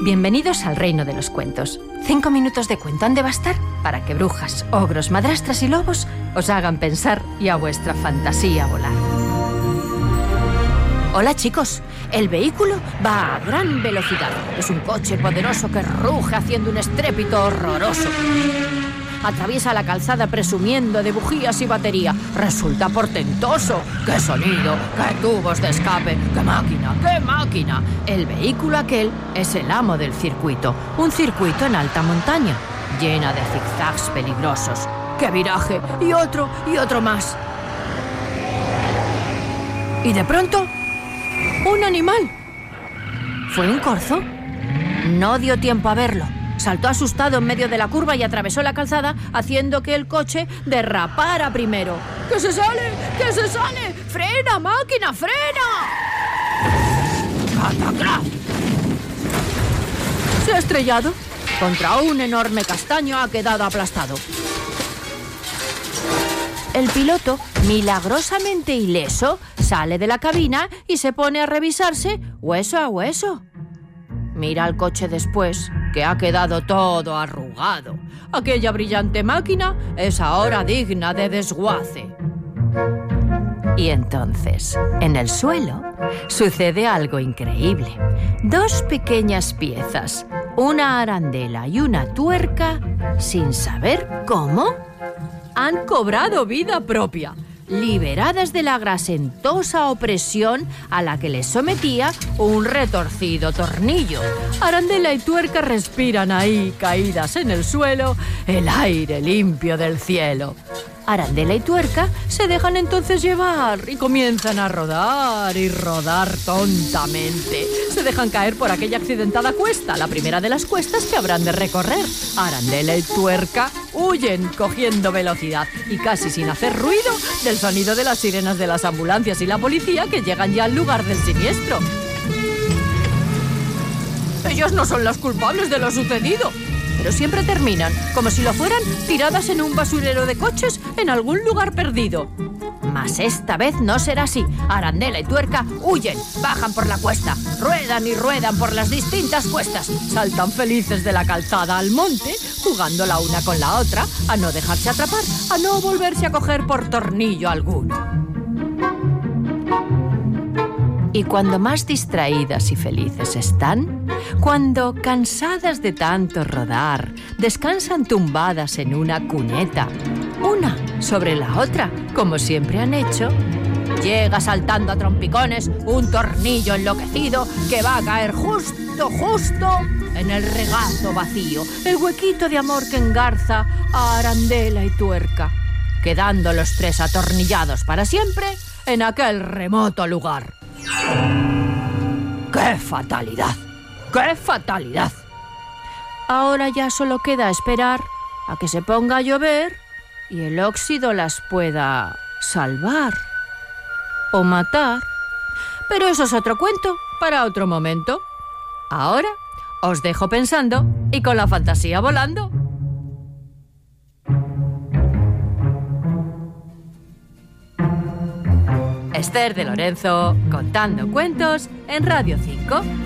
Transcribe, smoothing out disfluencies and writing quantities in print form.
Bienvenidos al reino de los cuentos. 5 minutos de cuento han de bastar para que brujas, ogros, madrastras y lobos os hagan pensar y a vuestra fantasía volar. Hola chicos, el vehículo va a gran velocidad. Es un coche poderoso que ruge haciendo un estrépito horroroso. Atraviesa la calzada presumiendo de bujías y batería. Resulta portentoso. ¡Qué sonido! ¡Qué tubos de escape! ¡Qué máquina! ¡Qué máquina! El vehículo aquel es el amo del circuito. Un circuito en alta montaña, llena de zigzags peligrosos. ¡Qué viraje! Y otro más. Y de pronto, un animal. ¿Fue un corzo? No dio tiempo a verlo. Saltó asustado en medio de la curva y atravesó la calzada, haciendo que el coche derrapara primero. ¡Que se sale! ¡Que se sale! ¡Frena, máquina, frena! ¡Cataclán! Se ha estrellado. Contra un enorme castaño ha quedado aplastado. El piloto, milagrosamente ileso, sale de la cabina y se pone a revisarse hueso a hueso. Mira al coche después, que ha quedado todo arrugado. Aquella brillante máquina es ahora digna de desguace. Y entonces, en el suelo, sucede algo increíble. 2 pequeñas piezas, una arandela y una tuerca, sin saber cómo, han cobrado vida propia, liberadas de la grasentosa opresión a la que les sometía un retorcido tornillo. Arandela y tuerca respiran ahí, caídas en el suelo, el aire limpio del cielo. Arandela y tuerca se dejan entonces llevar y comienzan a rodar y rodar tontamente. Se dejan caer por aquella accidentada cuesta, la primera de las cuestas que habrán de recorrer. Arandela y tuerca huyen cogiendo velocidad y casi sin hacer ruido del sonido de las sirenas de las ambulancias y la policía que llegan ya al lugar del siniestro. Ellos no son los culpables de lo sucedido, pero siempre terminan, como si lo fueran, tiradas en un basurero de coches en algún lugar perdido. Mas esta vez no será así. Arandela y tuerca huyen, bajan por la cuesta, ruedan y ruedan por las distintas cuestas, saltan felices de la calzada al monte, jugando la una con la otra, a no dejarse atrapar, a no volverse a coger por tornillo alguno. Y cuando más distraídas y felices están, cuando, cansadas de tanto rodar, descansan tumbadas en una cuneta, una sobre la otra, como siempre han hecho, llega saltando a trompicones un tornillo enloquecido que va a caer justo en el regazo vacío, el huequito de amor que engarza a Arandela y tuerca, quedando los 3 atornillados para siempre en aquel remoto lugar. ¡Qué fatalidad! ¡Qué fatalidad! Ahora ya solo queda esperar a que se ponga a llover y el óxido las pueda salvar o matar. Pero eso es otro cuento para otro momento. Ahora os dejo pensando y con la fantasía volando. Esther de Lorenzo, contando cuentos en Radio 5.